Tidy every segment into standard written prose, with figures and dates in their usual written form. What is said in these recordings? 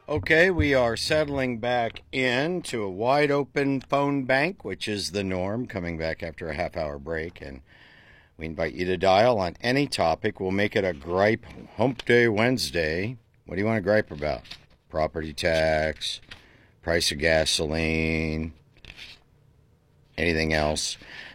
Okay, we are settling back into a wide open phone bank, which is the norm, coming back after a half-hour break. And we invite you to dial on any topic. We'll make it a gripe hump day Wednesday. What do you want to gripe about? Property tax, price of gasoline, anything else?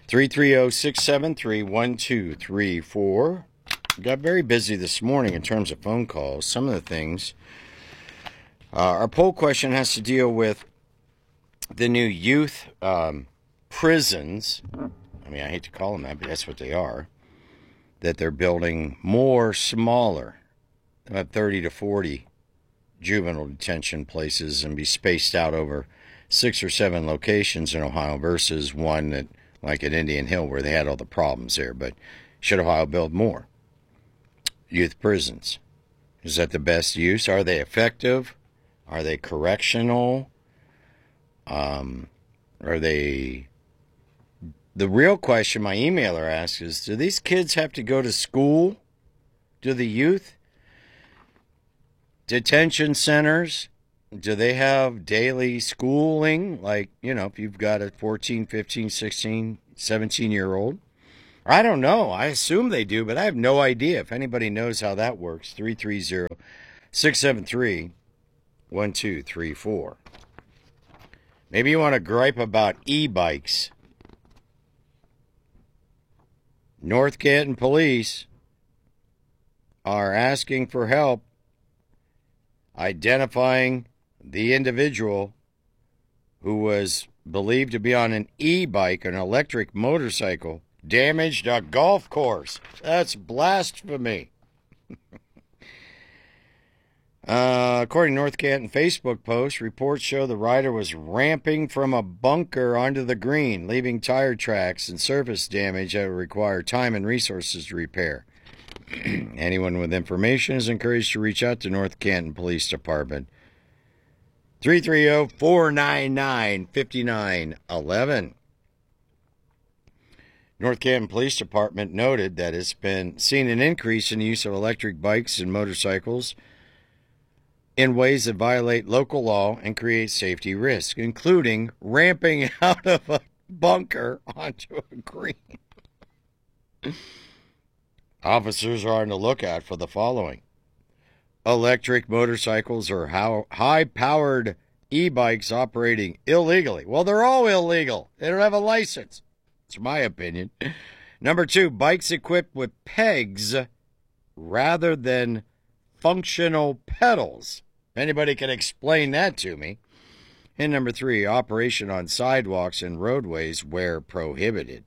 330-673-1234. Got very busy this morning in terms of phone calls. Some of the things. Our poll question has to deal with the new youth prisons. I mean, I hate to call them that, but that's what they are. That they're building more smaller, about 30 to 40 juvenile detention places and be spaced out over 6 or 7 locations in Ohio versus one that, like at Indian Hill, where they had all the problems there. But should Ohio build more youth prisons? Is that the best use? Are they effective? Are they correctional? Are they... The real question my emailer asks is, do these kids have to go to school? Do the youth detention centers, do they have daily schooling? Like, you know, if you've got a 14, 15, 16, 17-year-old. I don't know. I assume they do, but I have no idea. If anybody knows how that works, 330-673-1234. Maybe you want to gripe about e-bikes. North Canton police are asking for help identifying the individual who was believed to be on an e-bike, an electric motorcycle, damaged a golf course. That's blasphemy. According to North Canton Facebook post, reports show the rider was ramping from a bunker onto the green, leaving tire tracks and surface damage that would require time and resources to repair. Anyone with information is encouraged to reach out to North Canton Police Department. 330-499-5911. North Canton Police Department noted that it's been seen an increase in the use of electric bikes and motorcycles in ways that violate local law and create safety risks, including ramping out of a bunker onto a green. Officers are on the lookout for the following: electric motorcycles or high-powered e-bikes operating illegally. Well, they're all illegal. They don't have a license. It's my opinion. Number 2, bikes equipped with pegs rather than functional pedals. Anybody can explain that to me. And number 3, operation on sidewalks and roadways where prohibited.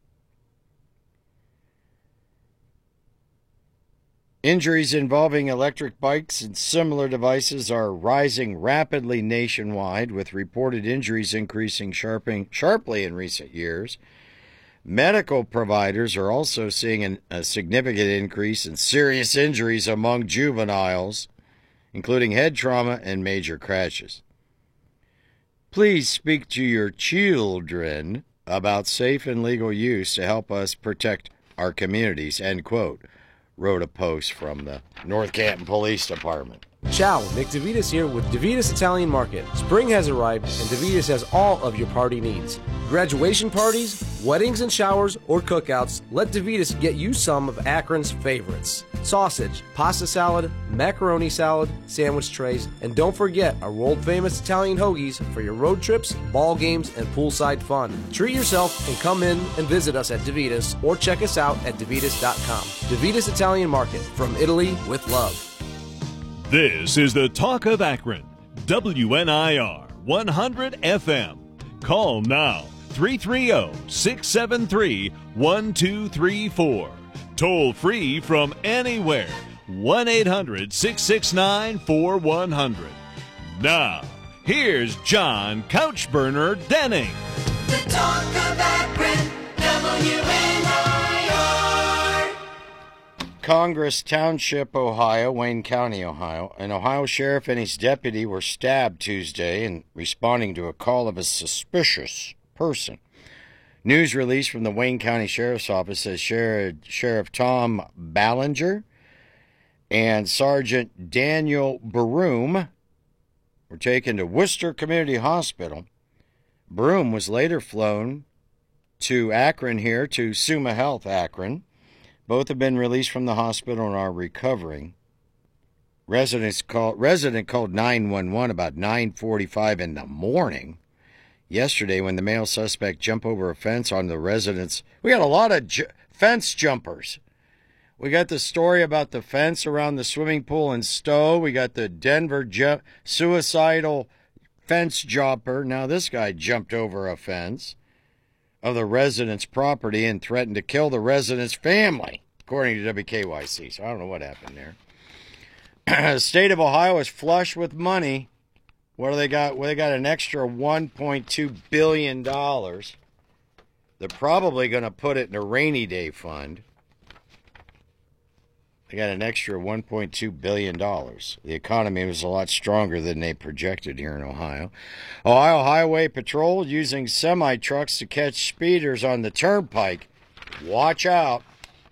Injuries involving electric bikes and similar devices are rising rapidly nationwide, with reported injuries increasing sharply in recent years. Medical providers are also seeing a significant increase in serious injuries among juveniles, including head trauma and major crashes. Please speak to your children about safe and legal use to help us protect our communities, end quote, wrote a post from the North Canton Police Department. Ciao, Nick DeVitis here with DeVitis Italian Market. Spring has arrived and DeVitis has all of your party needs. Graduation parties, weddings and showers, or cookouts, let DeVitis get you some of Akron's favorites. Sausage, pasta salad, macaroni salad, sandwich trays, and don't forget our world-famous Italian hoagies for your road trips, ball games, and poolside fun. Treat yourself and come in and visit us at DeVitis or check us out at DeVitis.com. DeVitis Italian Market, from Italy with love. This is the Talk of Akron, WNIR 100 FM. Call now, 330-673-1234. Toll free from anywhere, 1-800-669-4100. Now, here's John Couchburner Denning. The Talk of Akron, WNIR. Congress Township, Ohio, Wayne County, Ohio. An Ohio sheriff and his deputy were stabbed Tuesday in responding to a call of a suspicious person. News release from the Wayne County Sheriff's Office says Sheriff Tom Ballinger and Sergeant Daniel Baroom were taken to Worcester Community Hospital. Broom was later flown to Akron here, to Summa Health Akron. Both have been released from the hospital and are recovering. Resident called 911 about 9:45 in the morning yesterday when the male suspect jumped over a fence on the residence. We got a lot of fence jumpers. We got the story about the fence around the swimming pool in Stowe. We got the Denver suicidal fence jumper. Now this guy jumped over a fence of the resident's property and threatened to kill the resident's family, according to WKYC. So I don't know what happened there. The state of Ohio is flush with money. What do they got? Well, they got an extra $1.2 billion. They're probably going to put it in a rainy day fund. They got an extra $1.2 billion. The economy was a lot stronger than they projected here in Ohio. Ohio Highway Patrol using semi-trucks to catch speeders on the turnpike. Watch out.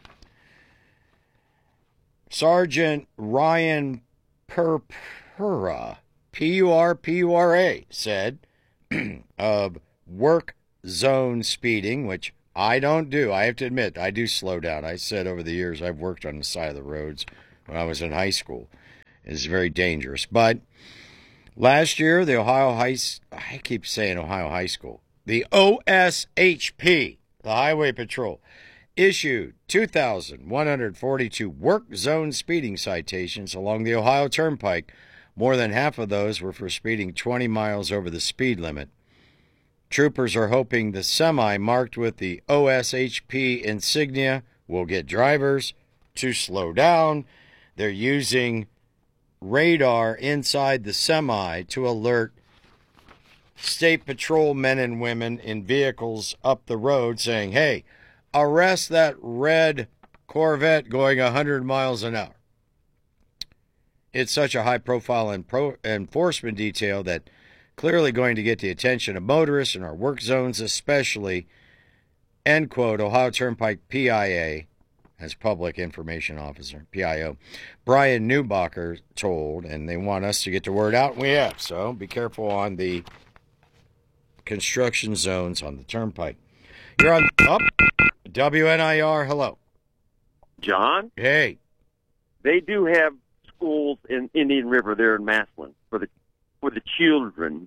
Sergeant Ryan Purpura, P-U-R-P-U-R-A, said of work zone speeding, which I don't do. I have to admit, I do slow down. I said over the years I've worked on the side of the roads when I was in high school. It's very dangerous. But last year, the I keep saying Ohio High School, the OSHP, the Highway Patrol, issued 2,142 work zone speeding citations along the Ohio Turnpike. More than half of those were for speeding 20 miles over the speed limit. Troopers are hoping the semi marked with the OSHP insignia will get drivers to slow down. They're using radar inside the semi to alert state patrol men and women in vehicles up the road saying, hey, arrest that red Corvette going 100 miles an hour. It's such a high-profile enforcement detail that clearly going to get the attention of motorists in our work zones especially, end quote, Ohio Turnpike PIA, as Public Information Officer, PIO, Brian Newbacher told, and they want us to get the word out, and we have, so be careful on the construction zones on the turnpike. You're on WNIR, hello. John? Hey. They do have schools in Indian River there in Massillon for the children.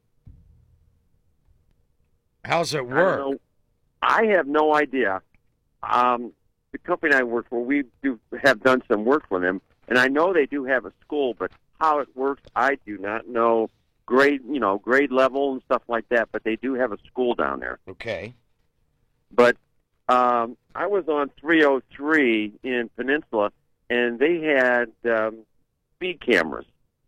How's it work? I have no idea. The company I work for, we have done some work for them, and I know they do have a school, but how it works, I do not know. Grade level and stuff like that, but they do have a school down there. Okay. But I was on 303 in Peninsula, and they had speed cameras.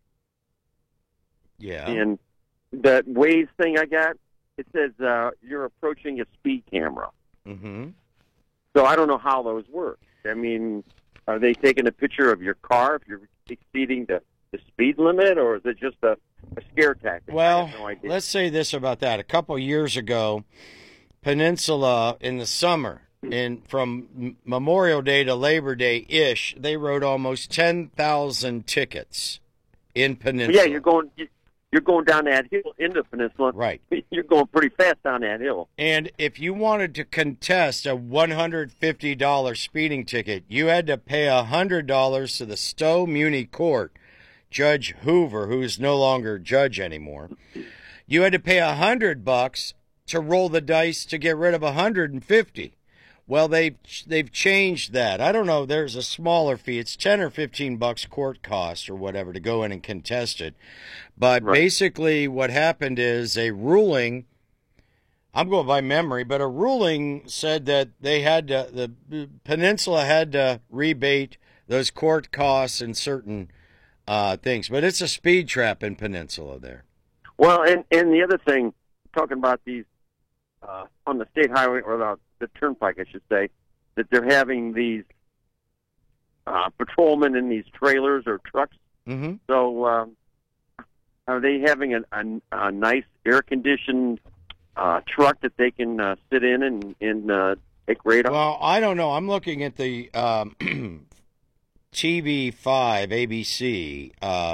Yeah. And that Waze thing I got, it says you're approaching a speed camera. Mm-hmm. So I don't know how those work. I mean, are they taking a picture of your car if you're exceeding the speed limit, or is it just a scare tactic? Well, I have no idea. let's say this about that. A couple years ago, Peninsula in the summer, from Memorial Day to Labor Day-ish, they wrote almost 10,000 tickets in Peninsula. Yeah, you're going down that hill into Peninsula. Right. You're going pretty fast down that hill. And if you wanted to contest a $150 speeding ticket, you had to pay $100 to the Stowe Muni Court. Judge Hoover, who's no longer judge anymore, you had to pay $100 to roll the dice to get rid of $150. Well, they've changed that. I don't know. There's a smaller fee. It's $10 or $15 court cost or whatever to go in and contest it. But right. Basically, what happened is a ruling. I'm going by memory, but a ruling said that they had to, the Peninsula had to rebate those court costs and certain things. But it's a speed trap in Peninsula there. Well, and the other thing, talking about these on the state highway or the turnpike, I should say, that they're having these patrolmen in these trailers or trucks. Mm-hmm. So are they having a nice air-conditioned truck that they can sit in and take radar? Well, I don't know. I'm looking at the TV5 ABC.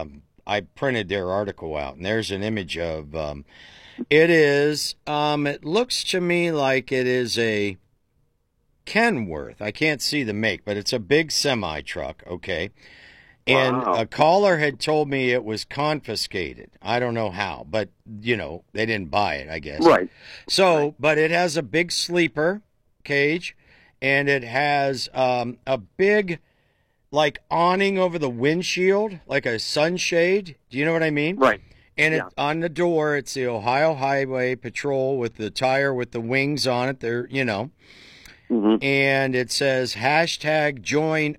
I printed their article out, and there's an image of it is. It looks to me like it is a Kenworth. I can't see the make, but it's a big semi truck. Okay. And Wow. a caller had told me it was confiscated. I don't know how, but, you know, they didn't buy it, I guess. Right. So, but it has a big sleeper cage, and it has a big, like, awning over the windshield, like a sunshade. Do you know what I mean? Right. And Yeah. on the door, it's the Ohio Highway Patrol with the tire with the wings on it. They're, you know. Mm-hmm. And it says hashtag join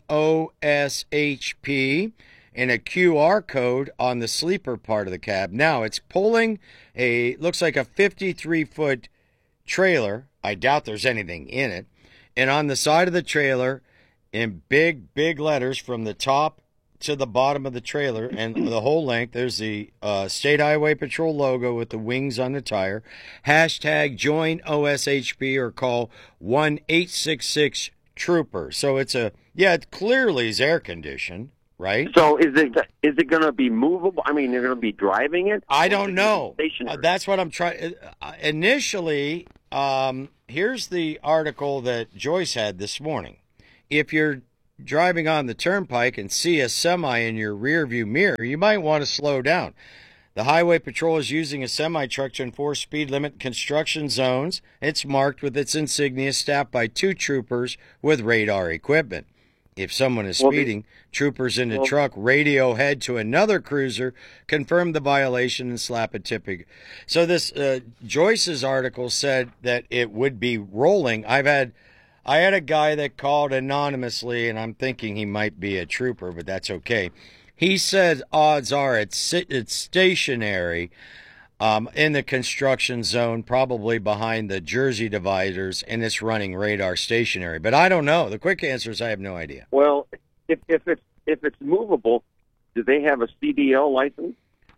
OSHP and a QR code on the sleeper part of the cab. Now it's pulling looks like a 53-foot trailer. I doubt there's anything in it. And on the side of the trailer, in big, big letters from the top to the bottom of the trailer and the whole length, there's the State Highway Patrol logo with the wings on the tire. Hashtag join OSHP or call 1-866-TROOPER. So it's it clearly is air conditioned, right? So is it going to be movable? I mean, they're going to be driving it? I don't know. Stationary? That's what I'm trying. Initially, here's the article that Joyce had this morning. If you're driving on the turnpike and see a semi in your rearview mirror, you might want to slow down. The Highway Patrol is using a semi-truck to enforce speed limit construction zones. It's marked with its insignia, staffed by 2 troopers with radar equipment. If someone is speeding, troopers in the truck radio head to another cruiser, confirm the violation, and slap a tipping. So this Joyce's article said that it would be rolling. I had a guy that called anonymously, and I'm thinking he might be a trooper, but that's okay. He said odds are it's stationary in the construction zone, probably behind the Jersey dividers, and it's running radar stationary. But I don't know. The quick answer is I have no idea. Well, if it's movable, do they have a CDL license?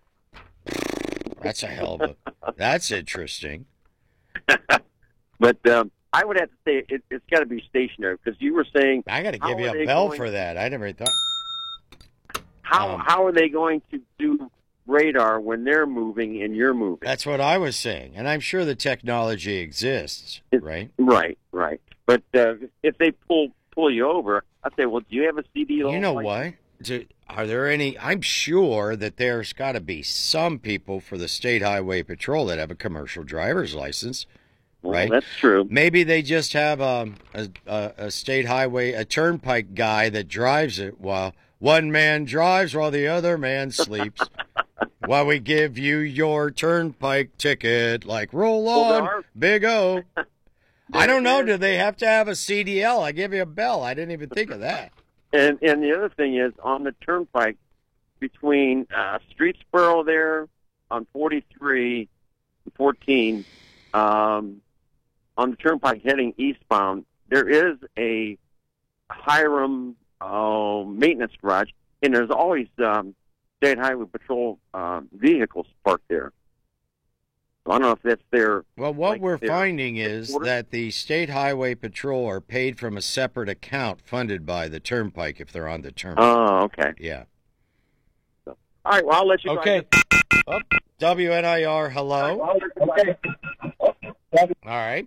That's a hell of a... That's interesting. But I would have to say it's got to be stationary because you were saying I got to how give you are a they bell going- for that. I never thought... how are they going to do radar when they're moving and you're moving? That's what I was saying. And I'm sure the technology exists, right? Right. But if they pull you over, I'd say, well, do you have a CDL? You know license? what? Are there any? I'm sure that there's got to be some people for the State Highway Patrol that have a commercial driver's license, Well, right? that's true. Maybe they just have a state highway, a turnpike guy that drives it while one man drives while the other man sleeps. While we give you your turnpike ticket, like roll on, Big O. I don't know. Do they have to have a CDL? I give you a bell. I didn't even think of that. And the other thing is on the turnpike between Streetsboro there on 43 and 14 on the turnpike heading eastbound, there is a Hiram maintenance garage, and there's always State Highway Patrol vehicles parked there. So I don't know if that's their... Well, what like we're their finding is headquarters. that the State Highway Patrol are paid from a separate account funded by the turnpike if they're on the turnpike. Oh, okay. Yeah. All right, well, I'll let you go. Okay. Oh, WNIR, hello. Okay. All right.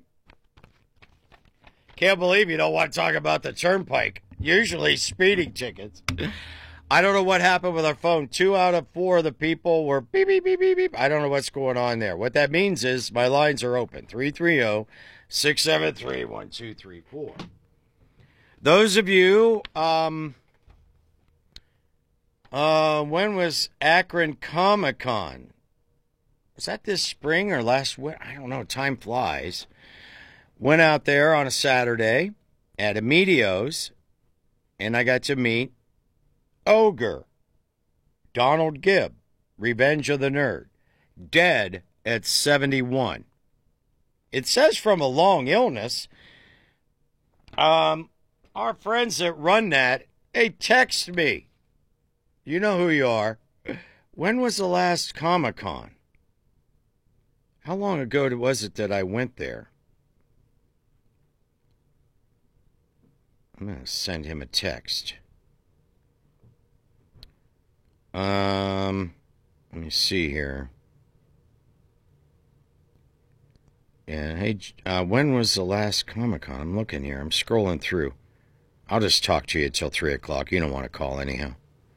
Can't believe you don't want to talk about the turnpike. Usually speeding tickets. I don't know what happened with our phone. 2 out of 4 of the people were beep, beep, beep, beep, beep. I don't know what's going on there. What that means is my lines are open. 330-673-1234. Those of you, when was Akron Comic-Con? Was that this spring or last winter? I don't know. Time flies. Went out there on a Saturday at Emilio's, and I got to meet Ogre, Donald Gibb, Revenge of the Nerd, dead at 71. It says from a long illness. Our friends that run that, they text me. You know who you are. When was the last Comic-Con? How long ago was it that I went there? I'm going to send him a text. Let me see here. Yeah, hey, when was the last Comic-Con? I'm looking here. I'm scrolling through. I'll just talk to you till 3 o'clock. You don't want to call anyhow.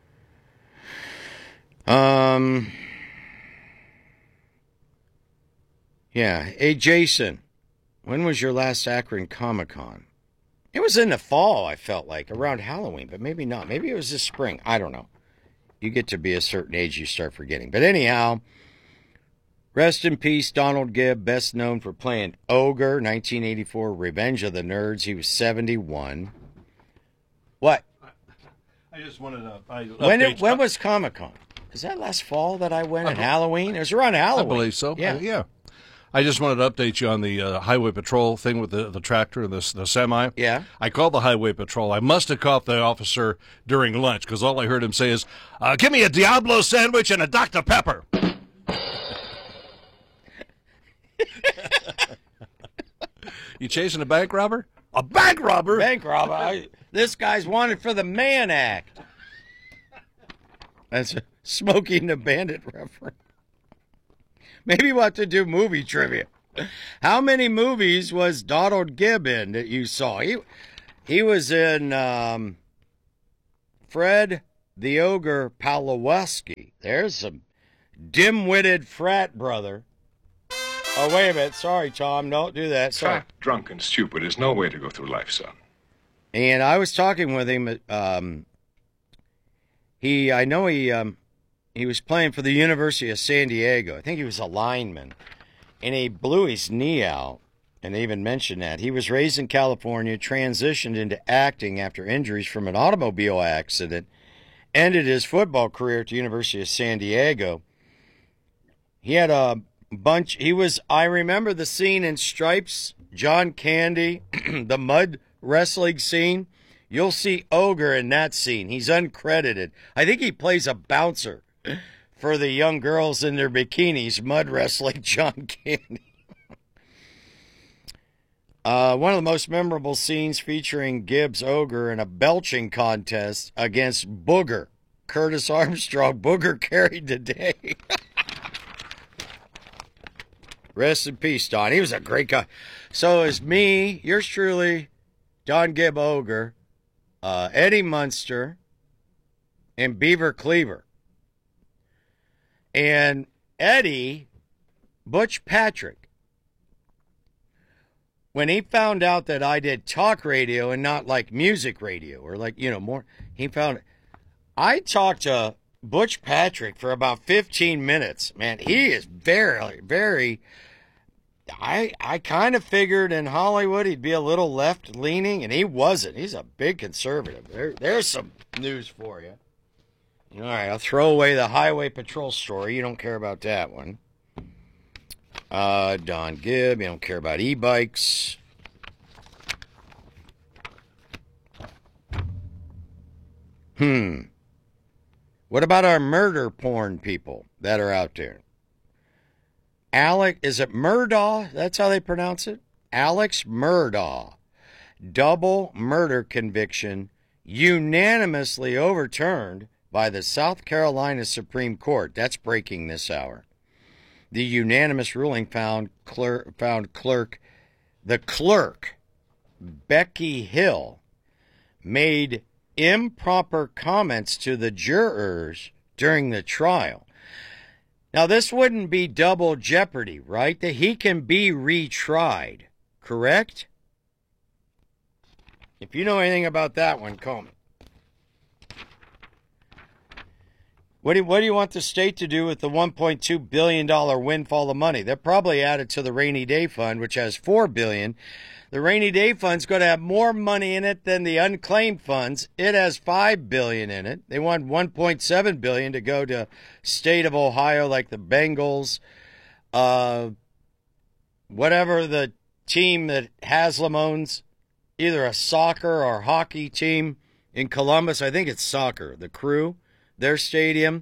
Yeah. Hey, Jason, when was your last Akron Comic-Con? It was in the fall, I felt like, around Halloween, but maybe not. Maybe it was this spring. I don't know. You get to be a certain age, you start forgetting. But anyhow, rest in peace, Donald Gibb, best known for playing Ogre, 1984, Revenge of the Nerds. He was 71. What? I just wanted to... When was Comic-Con? Is that last fall that I went at Halloween? It was around Halloween. I believe so. Yeah. Yeah. I just wanted to update you on the highway patrol thing with the tractor and the semi. Yeah. I called the highway patrol. I must have caught the officer during lunch because all I heard him say is, give me a Diablo sandwich and a Dr. Pepper. You chasing a bank robber? A bank robber? Bank robber. This guy's wanted for the Mann Act. That's a Smokey and the Bandit reference. Maybe we'll have to do movie trivia. How many movies was Donald Gibb in that you saw? He was in Fred the Ogre Pawlowski. There's some dim-witted frat brother. Oh, wait a minute. Sorry, Tom. Don't do that. Sorry. Fat, drunk, and stupid is no way to go through life, son. And I was talking with him. He was playing for the University of San Diego. I think he was a lineman. And he blew his knee out. And they even mentioned that. He was raised in California, transitioned into acting after injuries from an automobile accident, ended his football career at the University of San Diego. He had a bunch. I remember the scene in Stripes, John Candy, the mud wrestling scene. You'll see Ogre in that scene. He's uncredited. I think he plays a bouncer for the young girls in their bikinis, mud wrestling John Candy. One of the most memorable scenes featuring Gibbs Ogre in a belching contest against Booger. Curtis Armstrong. Booger carried the day. Rest in peace, Don. He was a great guy. So is me, yours truly, Don Gibb Ogre, Eddie Munster, and Beaver Cleaver. And Eddie, Butch Patrick, when he found out that I did talk radio and not like music radio or like, more, he found, I talked to Butch Patrick for about 15 minutes. Man, he is very, very, I kind of figured in Hollywood he'd be a little left-leaning, and he wasn't. He's a big conservative. There's some news for you. All right, I'll throw away the highway patrol story. You don't care about that one. Don Gibb, you don't care about e-bikes. What about our murder porn people that are out there? Is it Murdaugh? That's how they pronounce it? Alex Murdaugh. Double murder conviction unanimously overturned by the South Carolina Supreme Court. That's breaking this hour. The unanimous ruling found clerk Becky Hill made improper comments to the jurors during the trial. Now, this wouldn't be double jeopardy, right? That he can be retried, correct? If you know anything about that one, call me. What do you want the state to do with the $1.2 billion windfall of money? They'll probably add it to the rainy day fund, which has $4 billion. The rainy day fund's going to have more money in it than the unclaimed funds. It has $5 billion in it. They want $1.7 billion to go to state of Ohio, like the Bengals, whatever the team that Haslam owns, either a soccer or hockey team in Columbus. I think it's soccer. The Crew, their stadium,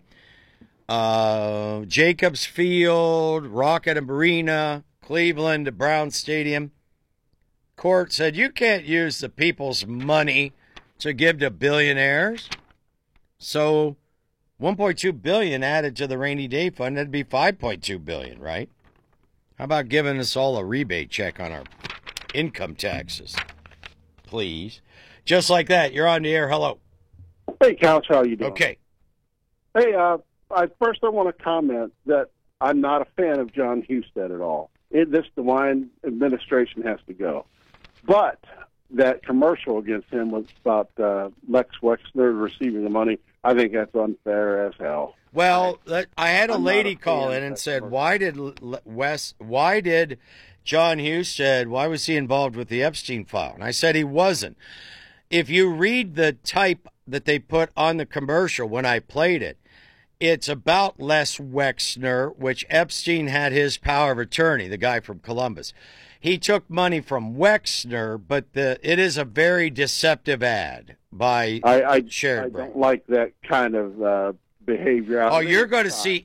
Jacobs Field, Rocket Arena, Cleveland, Brown Stadium. Court said you can't use the people's money to give to billionaires. So 1.2 billion added to the rainy day fund, that'd be 5.2 billion, right? How about giving us all a rebate check on our income taxes? Please. Just like that. You're on the air. Hello. Hey, Couch, how you doing? Okay. Hey, I want to comment that I'm not a fan of John Husted at all. The DeWine administration has to go. But that commercial against him was about Lex Wexner receiving the money. I think that's unfair as hell. Well, I had a I'm lady not a call fan in of and that said, commercial. why did John Husted, why was he involved with the Epstein file? And I said he wasn't. If you read the type that they put on the commercial when I played it, it's about Les Wexner, which Epstein had his power of attorney, the guy from Columbus. He took money from Wexner, but it is a very deceptive ad by Sherrod I Brown. don't like that kind of behavior. Oh, you're going to see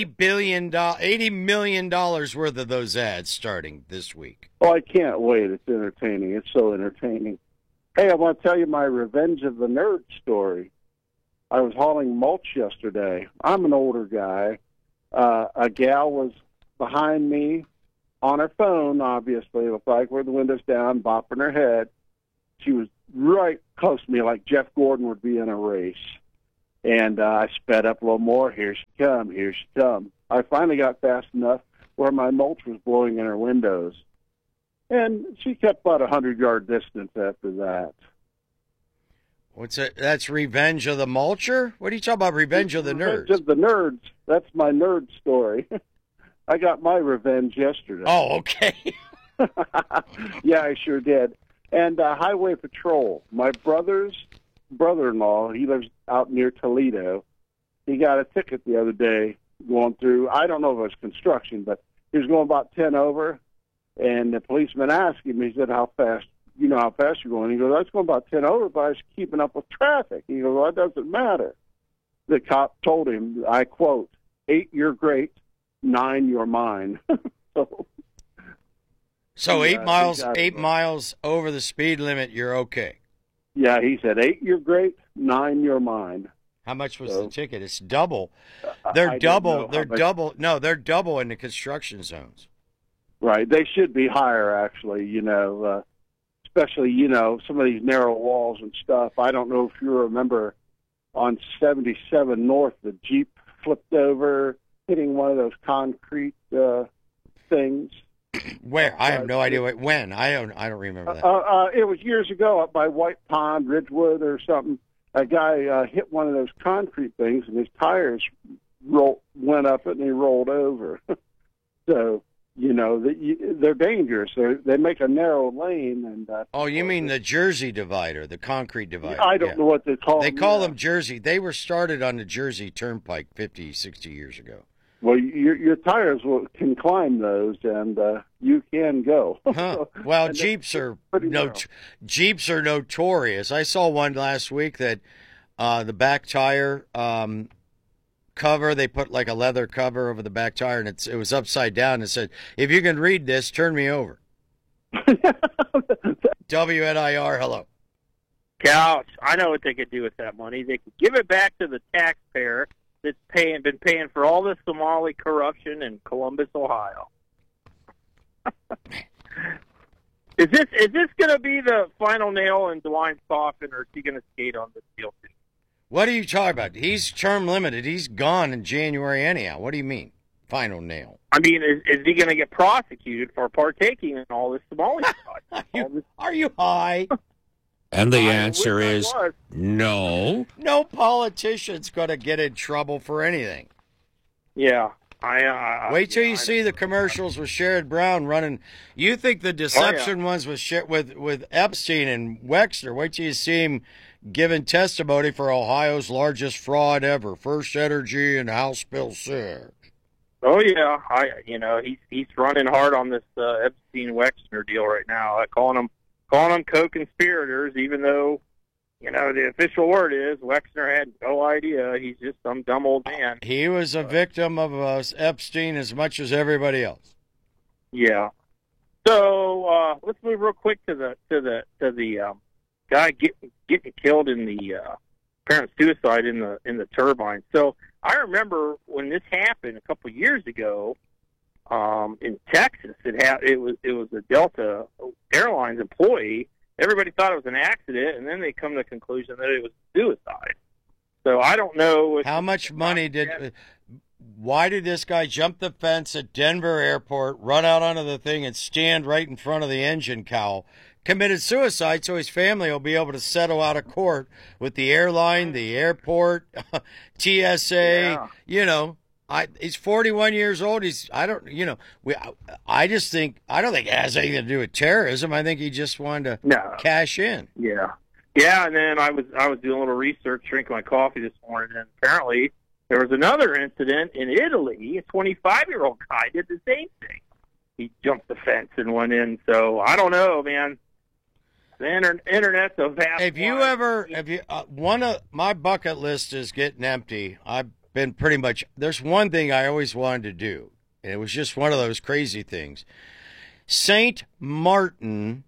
$80 million worth of those ads starting this week. Oh, I can't wait. It's entertaining. It's so entertaining. Hey, I want to tell you my Revenge of the Nerd story. I was hauling mulch yesterday. I'm an older guy. A gal was behind me on her phone, obviously. It looked like with the windows down, bopping her head. She was right close to me, like Jeff Gordon would be in a race. And I sped up a little more. Here she come. Here she come. I finally got fast enough where my mulch was blowing in her windows. And she kept about 100-yard distance after that. What's it? That's Revenge of the Mulcher? What are you talking about, Revenge of the Nerds? Revenge of the Nerds. That's my nerd story. I got my revenge yesterday. Oh, okay. Yeah, I sure did. And Highway Patrol. My brother's brother-in-law, he lives out near Toledo. He got a ticket the other day going through, I don't know if it was construction, but he was going about 10 over, and the policeman asked him, he said, how fast you're going? He goes, I was going about 10 over, but I was keeping up with traffic. He goes, well, that doesn't matter. The cop told him, I quote, 8, you're great, 9, you're mine. So Yeah, 8 miles over the speed limit, you're okay. Yeah, he said, 8, you're great, 9, you're mine. How much was the ticket? It's double. They're double. They're double. No, they're double in the construction zones. Right. They should be higher, actually, especially, some of these narrow walls and stuff. I don't know if you remember on 77 North, the Jeep flipped over, hitting one of those concrete things. Where? I have no idea when. I don't remember that. It was years ago up by White Pond, Ridgewood, or something. A guy hit one of those concrete things, and his tires went up it, and he rolled over. So, they're dangerous. They make a narrow lane. And oh, you mean the Jersey divider, the concrete divider? I don't know what they call them. They call them Jersey. They were started on the Jersey Turnpike 50, 60 years ago. Well, your tires can climb those, and you can go. Huh. Well, Jeeps are Jeeps are notorious. I saw one last week that the back tire cover, they put like a leather cover over the back tire, and it was upside down. It said, "If you can read this, turn me over." WNIR, hello. Couch. I know what they could do with that money. They could give it back to the taxpayer that's been paying for all this Somali corruption in Columbus, Ohio. Is this going to be the final nail in DeWine's coffin, or is he going to skate on this deal too? What are you talking about? He's term limited. He's gone in January anyhow. What do you mean, final nail? I mean, is he going to get prosecuted for partaking in all this Somali stuff? Are you high? And the answer is no. No politician's going to get in trouble for anything. Yeah. Wait till you see the commercials with Sherrod Brown running. You think the deception ones with Epstein and Wexner. Wait till you see him giving testimony for Ohio's largest fraud ever, First Energy and House Bill 6. Oh yeah, he's running hard on this Epstein Wexner deal right now. Calling them co-conspirators, even though, the official word is Wexner had no idea. He's just some dumb old man. He was a victim of Epstein as much as everybody else. Yeah. So let's move real quick to the guy getting killed in the apparent suicide in the turbine. So I remember when this happened a couple of years ago in Texas. It was a Delta Airlines employee. Everybody thought it was an accident, and then they come to the conclusion that it was suicide. So I don't know how much money did. Why did this guy jump the fence at Denver Airport, run out onto the thing, and stand right in front of the engine cowl? Committed suicide so his family will be able to settle out of court with the airline, the airport, TSA. Yeah. He's 41 years old. I don't think it has anything to do with terrorism. I think he just wanted to cash in. Yeah. And then I was doing a little research, drinking my coffee this morning, and apparently there was another incident in Italy. A 25-year-old guy did the same thing. He jumped the fence and went in. So I don't know, man. The internet's a vast. One of my bucket list is getting empty. I've been pretty much. There's one thing I always wanted to do, and it was just one of those crazy things. Saint Martin,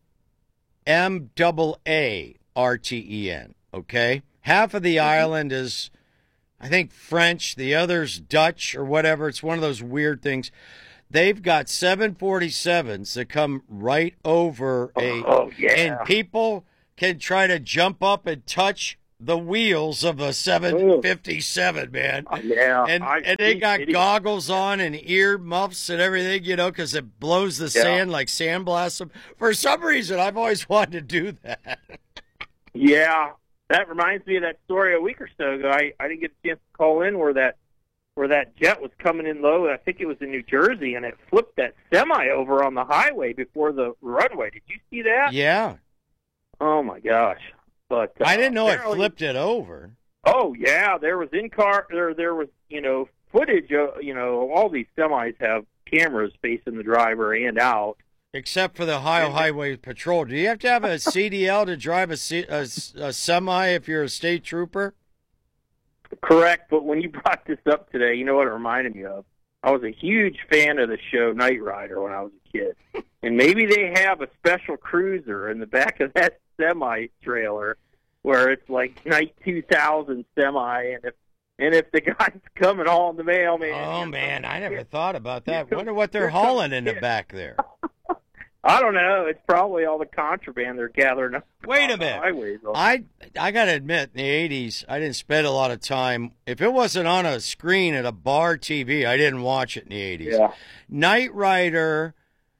Marten. Okay, half of the island is, I think, French. The other's Dutch or whatever. It's one of those weird things. They've got 747s that come right over and people can try to jump up and touch the wheels of a 757, man. Yeah. And they got goggles on and ear muffs and everything, because it blows the sand like sandblasts them. For some reason, I've always wanted to do that. Yeah. That reminds me of that story a week or so ago. I didn't get a chance to call in where that jet was coming in low. I think it was in New Jersey, and it flipped that semi over on the highway before the runway. Did you see that? Yeah. Oh my gosh! But I didn't know it flipped it over. Oh yeah, there was there was footage of all these semis have cameras facing the driver and out. Except for the Ohio Highway Patrol. Do you have to have a CDL to drive a semi if you're a state trooper? Correct, but when you brought this up today, you know what it reminded me of? I was a huge fan of the show Knight Rider when I was a kid. And maybe they have a special cruiser in the back of that semi-trailer where it's like Knight 2000 semi, and if the guy's coming hauling the mail, man. Oh, man, I never thought about that. Wonder what they're hauling in the back there. I don't know. It's probably all the contraband they're gathering up. Wait a minute. I got to admit, in the 80s, I didn't spend a lot of time. If it wasn't on a screen at a bar TV, I didn't watch it in the 80s. Yeah. Knight Rider,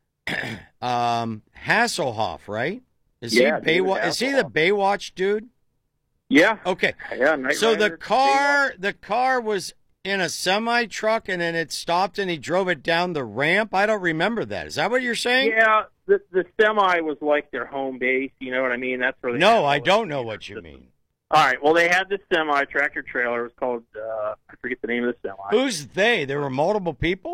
Hasselhoff, right? Is he the Baywatch dude? Yeah. Okay. Yeah, Knight so Rider, the car was in a semi-truck, and then it stopped, and he drove it down the ramp? I don't remember that. Is that what you're saying? Yeah, the semi was like their home base, you know what I mean? That's where they No, I don't know what you mean. All right, well, they had this semi, tractor trailer. It was called, I forget the name of the semi. Who's they? There were multiple people?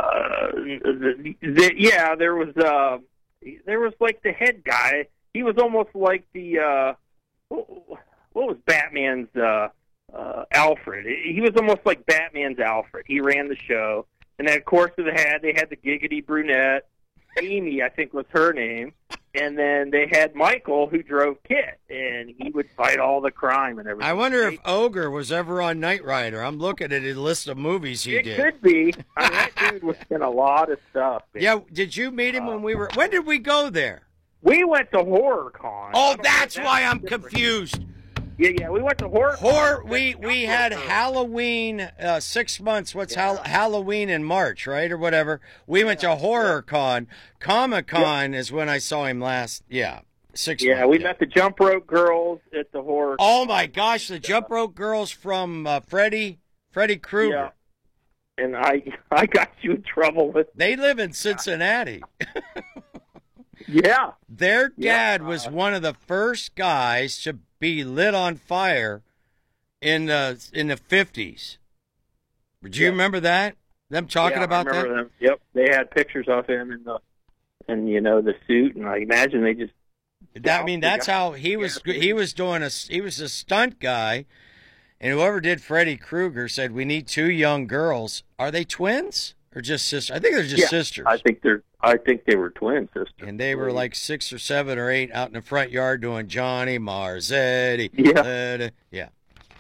Yeah, there was like the head guy. He was almost like the, what was Batman's, Alfred. He was almost like Batman's Alfred. He ran the show. And then, of course, they had the giggity brunette. Amy, I think, was her name. And then they had Michael, who drove Kit, and he would fight all the crime and everything. I wonder if Ogre was ever on Knight Rider. I'm looking at his list of movies he did. It could be. I mean, that dude was in a lot of stuff. Man. Yeah, did you meet him when did we go there? We went to HorrorCon. Oh, that's why I'm confused. Yeah, we went to HorrorCon. We had Halloween 6 months. What's Halloween in March, right, or whatever? We went to HorrorCon. Comic-Con is when I saw him last. 6 months. Yeah, we met the Jump Rope Girls at the Horror. Oh my gosh, the Jump Rope Girls from Freddy Krueger. Yeah. And I got you in trouble with. They live in Cincinnati. Yeah. Their dad was one of the first guys to be lit on fire in the 50s. Do you remember that? Them talking about that? I remember them. Yep. They had pictures of him in the suit, and I imagine they just. That's how he was. He was a stunt guy, and whoever did Freddy Krueger said we need 2 young girls. Are they twins or just sisters? I think they're just sisters. I think they were twin sisters. And they were like 6 or 7 or 8 out in the front yard doing Johnny Marzetti. Yeah. Yeah.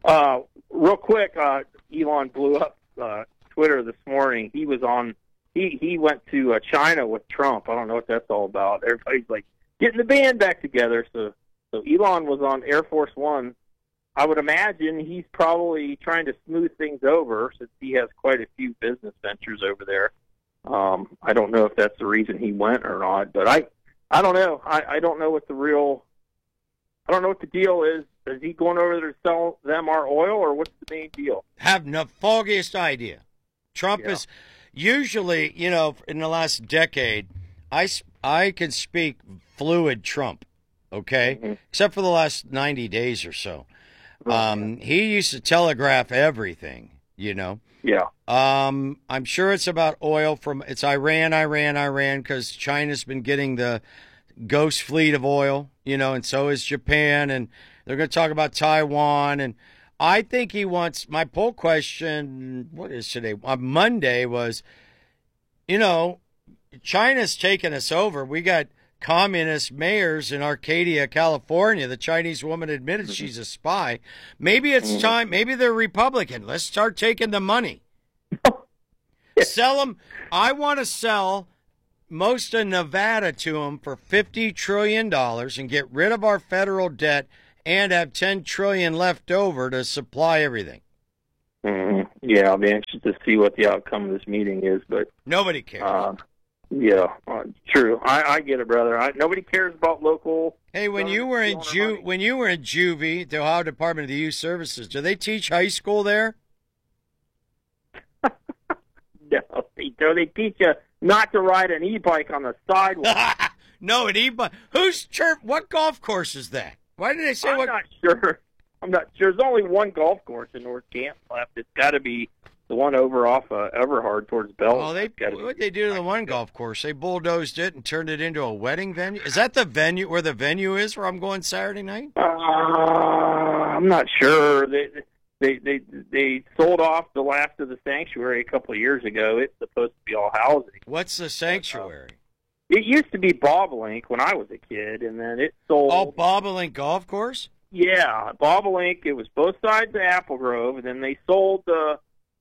Real quick, Elon blew up Twitter this morning. He was on. He went to China with Trump. I don't know what that's all about. Everybody's like getting the band back together. So Elon was on Air Force One. I would imagine he's probably trying to smooth things over since he has quite a few business ventures over there. I don't know if that's the reason he went or not, but I don't know. I don't know what I don't know what the deal is. Is he going over there to sell them our oil, or what's the main deal? Have no foggiest idea. Trump is usually, in the last decade, I can speak fluid Trump, okay? Except for the last 90 days or so. He used to telegraph everything, Yeah. I'm sure it's about oil it's Iran, because China's been getting the ghost fleet of oil, and so is Japan, and they're going to talk about Taiwan, and I think he wants, my poll question, what is today? On Monday was, China's taking us over. We got communist mayors in Arcadia, California. The Chinese woman admitted she's a spy. Maybe it's time. Maybe they're Republican. Let's start taking the money. Sell them. I want to sell most of Nevada to them for $50 trillion and get rid of our federal debt and have $10 trillion left over to supply everything. Yeah, I'll be anxious to see what the outcome of this meeting is, but nobody cares. True. I get it, brother. Nobody cares about local. Hey, when you were in Juvie, the Ohio Department of the Youth Services, do they teach high school there? No, they teach you not to ride an e-bike on the sidewalk. No, an e-bike. What golf course is that? Why did they say I'm not sure. There's only one golf course in North Camp left. It's got to be the one over off Everhard towards Bell. Oh, what they do to the one golf course? They bulldozed it and turned it into a wedding venue. Is that the venue where the venue is? Where I'm going Saturday night? I'm not sure. They sold off the last of the sanctuary a couple of years ago. It's supposed to be all housing. What's the sanctuary? It used to be Bobolink when I was a kid, and then it sold. Oh, Bobolink Golf Course? Yeah, Bobolink. It was both sides of Apple Grove, and then they sold the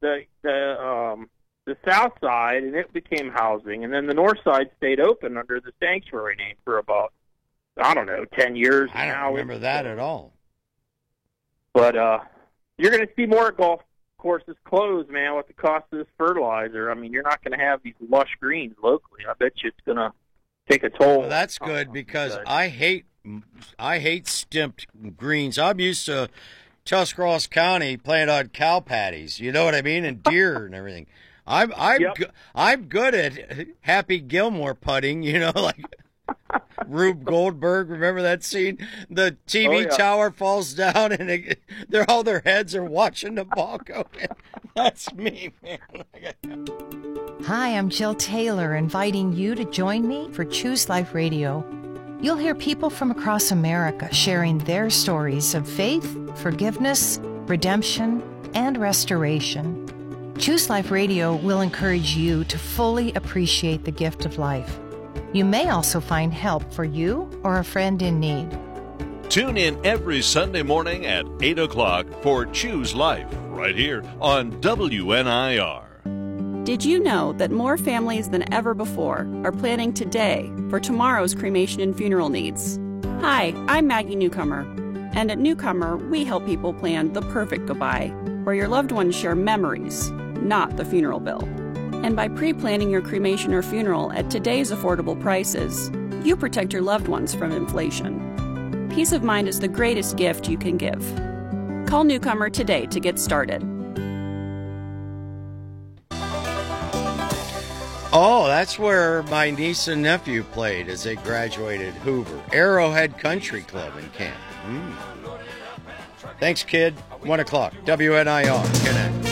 south side, and it became housing, and then the north side stayed open under the sanctuary name for about 10 years. I don't remember that at all. But you're going to see more golf courses closed, man, with the cost of this fertilizer. I mean, you're not going to have these lush greens locally. I bet you it's going to take a toll. Well, that's good because I hate stimped greens. I'm used to Tuscarawas County playing on cow patties, you know what I mean, and deer and everything. I'm good at Happy Gilmore putting, like Rube Goldberg. Remember that scene? The TV tower falls down and all their heads are watching the ball go in. That's me, man. Hi, I'm Jill Taylor, inviting you to join me for Choose Life Radio. You'll hear people from across America sharing their stories of faith, forgiveness, redemption, and restoration. Choose Life Radio will encourage you to fully appreciate the gift of life. You may also find help for you or a friend in need. Tune in every Sunday morning at 8 o'clock for Choose Life, right here on WNIR. Did you know that more families than ever before are planning today for tomorrow's cremation and funeral needs? Hi, I'm Maggie Newcomer, and at Newcomer, we help people plan the perfect goodbye, where your loved ones share memories, not the funeral bill. And by pre-planning your cremation or funeral at today's affordable prices, you protect your loved ones from inflation. Peace of mind is the greatest gift you can give. Call Newcomer today to get started. Oh, that's where my niece and nephew played as they graduated Hoover. Arrowhead Country Club in Canton. Thanks, kid. 1 o'clock. WNIR. Connect.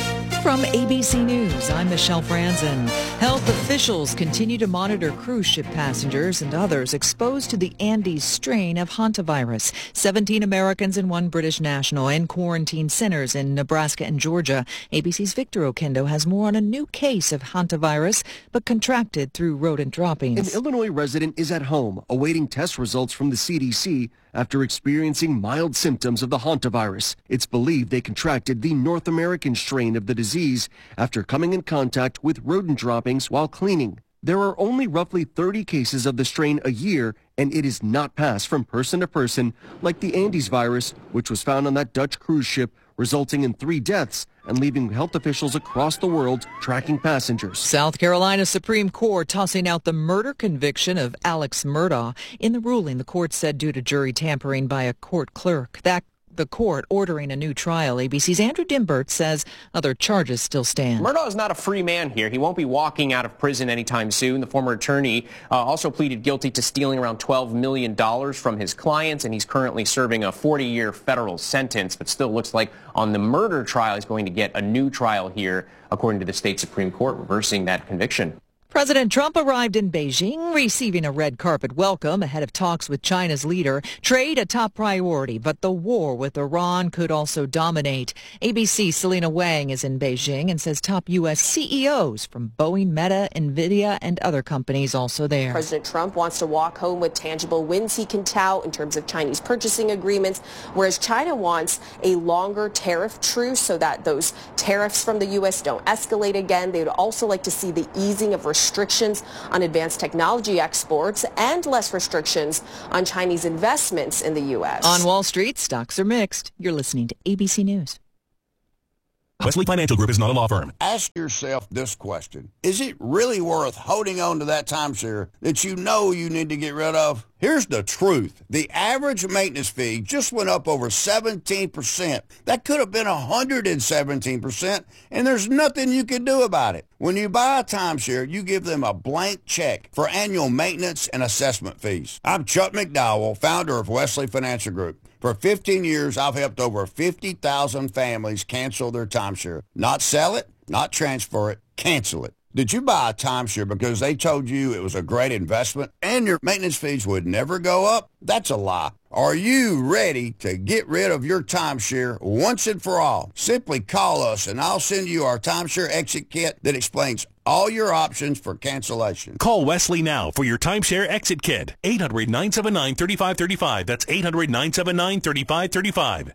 From ABC News, I'm Michelle Franzen. Health officials continue to monitor cruise ship passengers and others exposed to the Andes strain of hantavirus. 17 Americans and 1 British national in quarantine centers in Nebraska and Georgia. ABC's Victor Okendo has more on a new case of hantavirus, but contracted through rodent droppings. An Illinois resident is at home awaiting test results from the CDC after experiencing mild symptoms of the hantavirus. It's believed they contracted the North American strain of the disease after coming in contact with rodent droppings while cleaning. There are only roughly 30 cases of the strain a year, and it is not passed from person to person like the Andes virus, which was found on that Dutch cruise ship, resulting in 3 deaths and leaving health officials across the world tracking passengers. South Carolina Supreme Court tossing out the murder conviction of Alex Murdaugh. In the ruling, the court said due to jury tampering by a court clerk. The court ordering a new trial. ABC's Andrew Dimbert says other charges still stand. Murdaugh is not a free man here. He won't be walking out of prison anytime soon. The former attorney also pleaded guilty to stealing around $12 million from his clients, and he's currently serving a 40-year federal sentence, but still looks like on the murder trial he's going to get a new trial here, according to the state Supreme Court, reversing that conviction. President Trump arrived in Beijing, receiving a red carpet welcome ahead of talks with China's leader. Trade a top priority, but the war with Iran could also dominate. ABC's Selena Wang is in Beijing and says top U.S. CEOs from Boeing, Meta, NVIDIA, and other companies also there. President Trump wants to walk home with tangible wins he can tout in terms of Chinese purchasing agreements, whereas China wants a longer tariff truce so that those tariffs from the U.S. don't escalate again. They would also like to see the easing of restrictions on advanced technology exports and less restrictions on Chinese investments in the U.S. On Wall Street, stocks are mixed. You're listening to ABC News. Wesley Financial Group is not a law firm. Ask yourself this question. Is it really worth holding on to that timeshare that you know you need to get rid of? Here's the truth. The average maintenance fee just went up over 17%. That could have been 117%, and there's nothing you can do about it. When you buy a timeshare, you give them a blank check for annual maintenance and assessment fees. I'm Chuck McDowell, founder of Wesley Financial Group. For 15 years, I've helped over 50,000 families cancel their timeshare. Not sell it, not transfer it, cancel it. Did you buy a timeshare because they told you it was a great investment and your maintenance fees would never go up? That's a lie. Are you ready to get rid of your timeshare once and for all? Simply call us and I'll send you our timeshare exit kit that explains all your options for cancellation. Call Wesley now for your timeshare exit kit. 800-979-3535. That's 800-979-3535.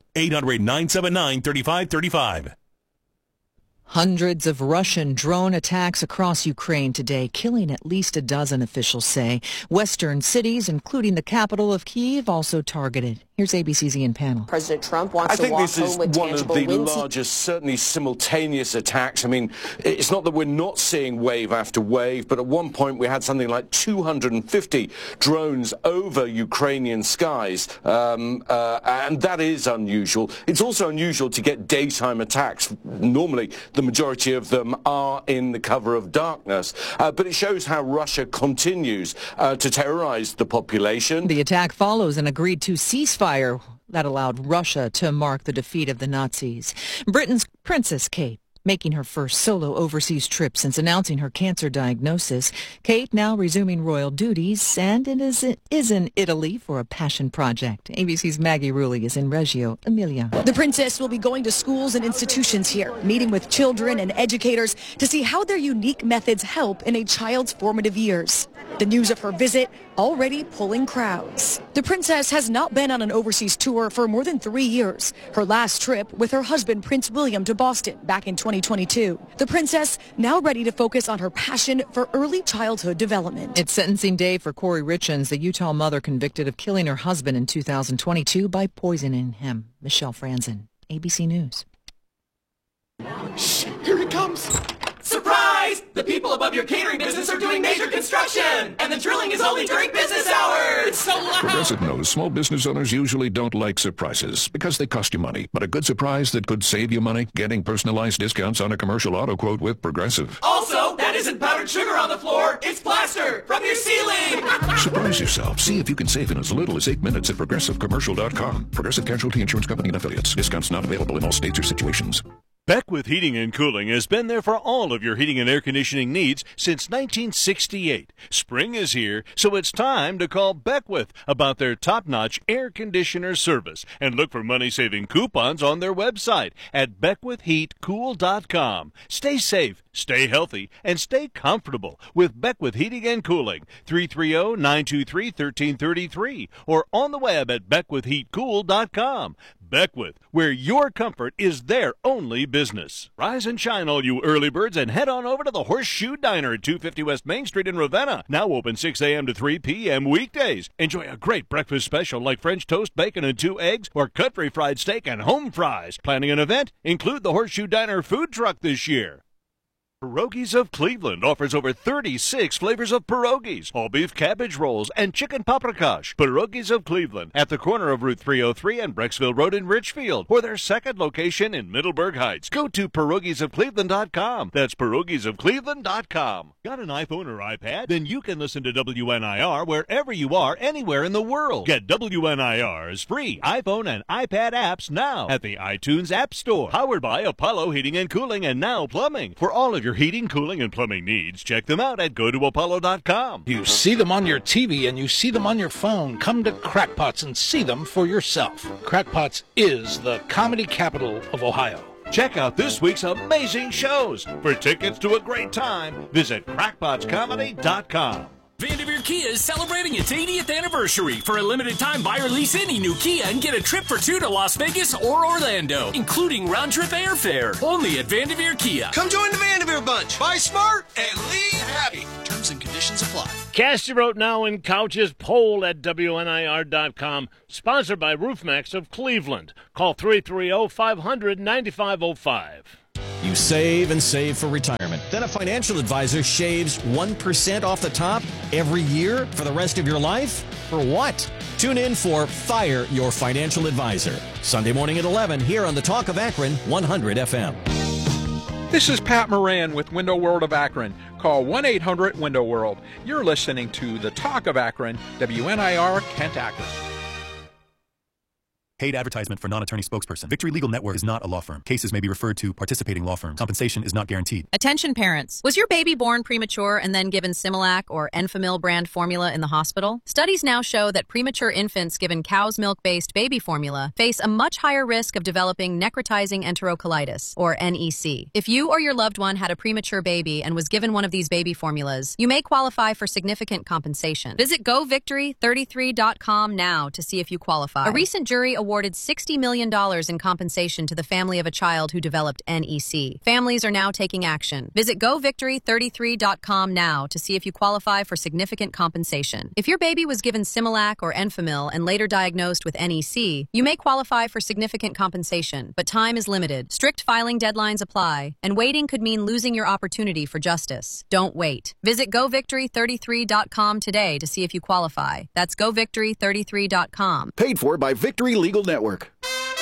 800-979-3535. Hundreds of Russian drone attacks across Ukraine today, killing at least a dozen, officials say. Western cities, including the capital of Kyiv, also targeted. Here's ABC's Ian Pannell. President Trump wants to walk home with tangible wins. I think this is one of the largest, certainly simultaneous attacks. I mean, it's not that we're not seeing wave after wave, but at one point we had something like 250 drones over Ukrainian skies, and that is unusual. It's also unusual to get daytime attacks. Normally, the majority of them are in the cover of darkness. But it shows how Russia continues to terrorize the population. The attack follows an agreed-to ceasefire that allowed Russia to mark the defeat of the Nazis. Britain's Princess Kate making her first solo overseas trip since announcing her cancer diagnosis. Kate now resuming royal duties and is in Italy for a passion project. ABC's Maggie Rulli is in Reggio Emilia. The princess will be going to schools and institutions here, meeting with children and educators to see how their unique methods help in a child's formative years. The news of her visit already pulling crowds. The princess has not been on an overseas tour for more than 3 years. Her last trip with her husband, Prince William, to Boston back in 2022. The princess now ready to focus on her passion for early childhood development. It's sentencing day for Corey Richens, the Utah mother convicted of killing her husband in 2022 by poisoning him. Michelle Franzen, ABC News. Shh, here he comes. Surprise! The people above your catering business are doing major construction, and the drilling is only during business hours. It's so loud. Progressive knows small business owners usually don't like surprises because they cost you money. But a good surprise that could save you money, getting personalized discounts on a commercial auto quote with Progressive. Also, that isn't powdered sugar on the floor. It's plaster from your ceiling. Surprise yourself. See if you can save in as little as 8 minutes at ProgressiveCommercial.com. Progressive Casualty Insurance Company and Affiliates. Discounts not available in all states or situations. Beckwith Heating and Cooling has been there for all of your heating and air conditioning needs since 1968. Spring is here, so it's time to call Beckwith about their top-notch air conditioner service and look for money-saving coupons on their website at BeckwithHeatCool.com. Stay safe, stay healthy, and stay comfortable with Beckwith Heating and Cooling. 330-923-1333 or on the web at BeckwithHeatCool.com. Beckwith, where your comfort is their only business. Rise and shine, all you early birds, and head on over to the Horseshoe Diner at 250 West Main Street in Ravenna. Now open 6 a.m. to 3 p.m. weekdays. Enjoy a great breakfast special like French toast, bacon, and 2 eggs, or country fried steak and home fries. Planning an event? Include the Horseshoe Diner food truck this year. Pierogies of Cleveland offers over 36 flavors of pierogies, all beef cabbage rolls, and chicken paprikash. Pierogies of Cleveland at the corner of Route 303 and Brecksville Road in Richfield, or their second location in Middleburg Heights. Go to pierogiesofcleveland.com. That's pierogiesofcleveland.com. Got an iPhone or iPad? Then you can listen to WNIR wherever you are, anywhere in the world. Get WNIR's free iPhone and iPad apps now at the iTunes App Store. Powered by Apollo Heating and Cooling and Now Plumbing. For all of your heating, cooling, and plumbing needs, check them out at gotoapollo.com. You see them on your TV and you see them on your phone. Come to Crackpots and see them for yourself. Crackpots is the comedy capital of Ohio. Check out this week's amazing shows. For tickets to a great time, visit crackpotscomedy.com. Vanderveer Kia is celebrating its 80th anniversary. For a limited time, buy or lease any new Kia and get a trip for two to Las Vegas or Orlando, including round-trip airfare. Only at Vanderveer Kia. Come join the Vanderveer Bunch. Buy smart and leave happy. Terms and conditions apply. Cast your vote now in Couch's poll at WNIR.com. Sponsored by RoofMax of Cleveland. Call 330-500-9505. You save and save for retirement. Then a financial advisor shaves 1% off the top every year for the rest of your life? For what? Tune in for Fire Your Financial Advisor. Sunday morning at 11 here on the Talk of Akron 100 FM. This is Pat Moran with Window World of Akron. Call 1-800-WINDOW-WORLD. You're listening to the Talk of Akron, WNIR Kent Akron. Paid advertisement for non-attorney spokesperson. Victory Legal Network is not a law firm. Cases may be referred to participating law firms. Compensation is not guaranteed. Attention parents. Was your baby born premature and then given Similac or Enfamil brand formula in the hospital? Studies now show that premature infants given cow's milk-based baby formula face a much higher risk of developing necrotizing enterocolitis, or NEC. If you or your loved one had a premature baby and was given one of these baby formulas, you may qualify for significant compensation. Visit govictory33.com now to see if you qualify. A recent jury awarded $60 million in compensation to the family of a child who developed NEC. Families are now taking action. Visit govictory33.com now to see if you qualify for significant compensation. If your baby was given Similac or Enfamil and later diagnosed with NEC, you may qualify for significant compensation, but time is limited. Strict filing deadlines apply, and waiting could mean losing your opportunity for justice. Don't wait. Visit govictory33.com today to see if you qualify. That's govictory33.com. Paid for by Victory Legal Network.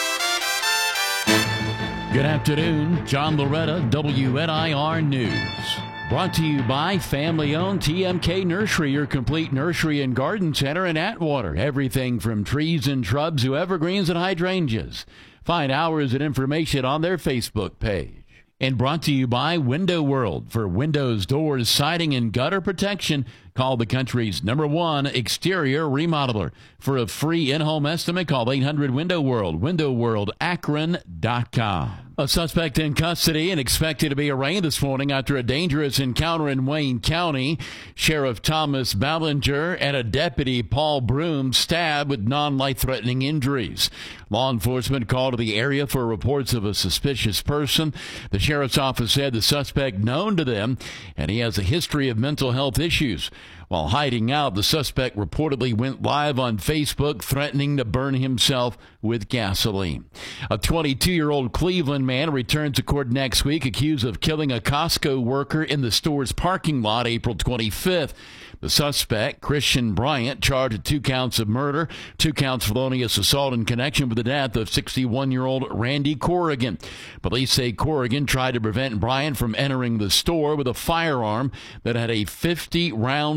Good afternoon, John Loretta, WNIR News. Brought to you by family-owned TMK Nursery, your complete nursery and garden center in Atwater. Everything from trees and shrubs to evergreens and hydrangeas. Find hours and information on their Facebook page. And brought to you by Window World. For windows, doors, siding, and gutter protection, call the country's #1 exterior remodeler. For a free in-home estimate, call 800-WINDOW WORLD, windowworldakron.com. A suspect in custody and expected to be arraigned this morning after a dangerous encounter in Wayne County. Sheriff Thomas Ballinger and a deputy, Paul Broom, stabbed with non-life-threatening injuries. Law enforcement called to the area for reports of a suspicious person. The sheriff's office said the suspect known to them, and he has a history of mental health issues. While hiding out, the suspect reportedly went live on Facebook threatening to burn himself with gasoline. A 22-year-old Cleveland man returns to court next week accused of killing a Costco worker in the store's parking lot April 25th. The suspect, Christian Bryant, charged with 2 counts of murder, 2 counts of felonious assault in connection with the death of 61-year-old Randy Corrigan. Police say Corrigan tried to prevent Bryant from entering the store with a firearm that had a 50-round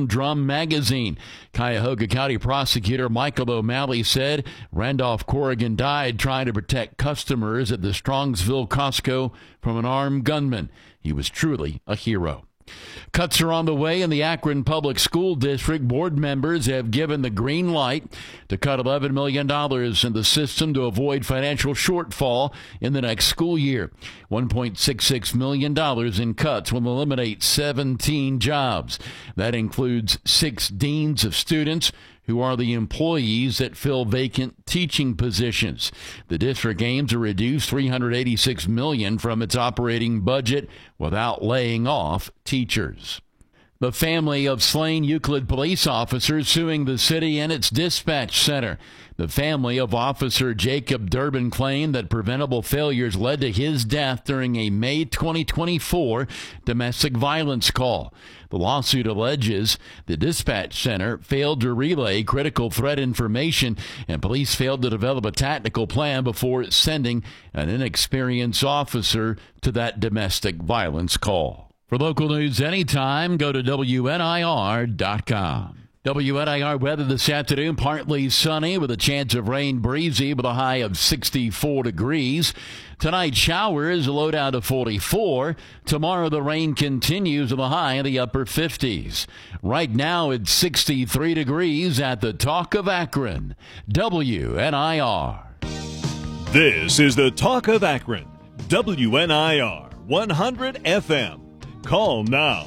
Town Drum Magazine. Cuyahoga County Prosecutor Michael O'Malley said Randolph Corrigan died trying to protect customers at the Strongsville Costco from an armed gunman. He was truly a hero. Cuts are on the way in the Akron Public School District. Board members have given the green light to cut $11 million in the system to avoid financial shortfall in the next school year. $1.66 million in cuts will eliminate 17 jobs. That includes 6 deans of students who are the employees that fill vacant teaching positions. The district aims to reduce $386 million from its operating budget without laying off teachers. The family of slain Euclid police officers suing the city and its dispatch center. The family of Officer Jacob Durbin claimed that preventable failures led to his death during a May 2024 domestic violence call. The lawsuit alleges the dispatch center failed to relay critical threat information and police failed to develop a tactical plan before sending an inexperienced officer to that domestic violence call. For local news anytime, go to WNIR.com. WNIR weather this afternoon, partly sunny with a chance of rain, breezy with a high of 64 degrees. Tonight, showers, a low down to 44. Tomorrow, the rain continues with a high in the upper 50s. Right now, it's 63 degrees at the Talk of Akron. WNIR. This is the Talk of Akron. WNIR 100 FM. Call now,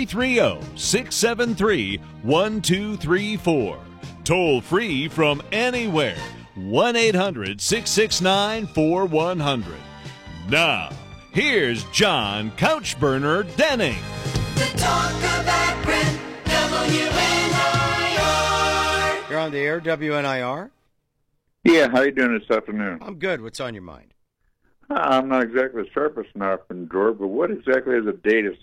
330-673-1234. Toll free from anywhere, 1-800-669-4100. Now, here's John Couchburner Denning. The Talk of Akron, WNIR. You're on the air, WNIR? Yeah, how you doing this afternoon? I'm good. What's on your mind? I'm not exactly the sharpest knife in the drawer, but what exactly is a data